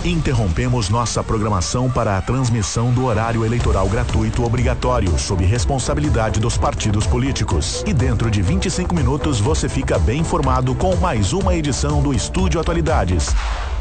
Interrompemos nossa programação para a transmissão do horário eleitoral gratuito obrigatório, sob responsabilidade dos partidos políticos. E dentro de 25 minutos você fica bem informado com mais uma edição do Estúdio Atualidades.